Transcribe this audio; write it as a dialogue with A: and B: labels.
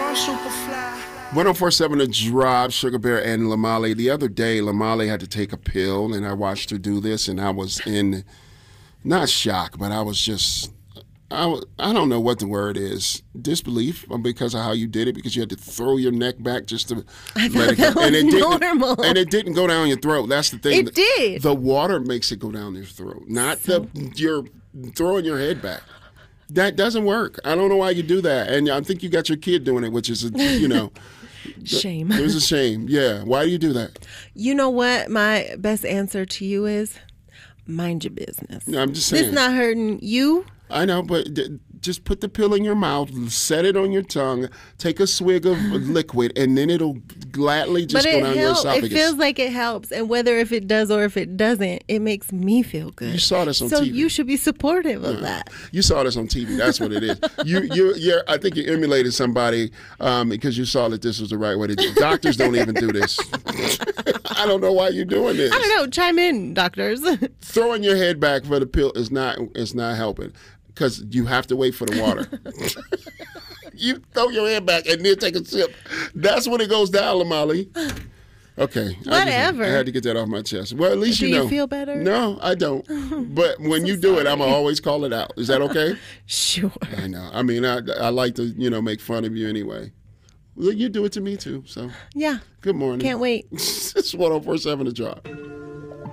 A: 1047 The Drop, Sugar Bear and Lamale. The other day, Lamale had to take a pill, and I watched her do this, and I was in, not shock, but I was just, I don't know what the word is, disbelief because of how you did it, because you had to throw your neck back just to let it go.
B: And it normal.
A: And it didn't go down your throat. That's the thing.
B: It did.
A: The water makes it go down your throat, not you're throwing your head back. That doesn't work. I don't know why you do that. And I think you got your kid doing it, which is,
B: shame.
A: It was a shame. Yeah. Why do you do that?
B: You know what my best answer to you is? Mind your business.
A: No, I'm just saying.
B: It's not hurting you.
A: I know, but just put the pill in your mouth, set it on your tongue, take a swig of liquid, and then it'll gladly just go down your esophagus.
B: It feels like it helps, and whether if it does or if it doesn't, it makes me feel good.
A: You saw this on TV.
B: So you should be supportive of that.
A: You saw this on TV. That's what it is. I think you emulated somebody because you saw that this was the right way to do it. Doctors don't even do this. I don't know why you're doing this.
B: I don't know. Chime in, doctors.
A: Throwing your head back for the pill is not helping. Because you have to wait for the water. You throw your head back and then take a sip. That's when it goes down, Lamale. Okay.
B: Whatever.
A: I had to get that off my chest. Well, at least you know.
B: Do you feel better?
A: No, I don't. But when you do it, I'm going to always call it out. Is that okay?
B: Sure.
A: I know. I mean, I like to, make fun of you anyway. Well, you do it to me too, so.
B: Yeah.
A: Good morning.
B: Can't wait.
A: It's 1047 The Drop.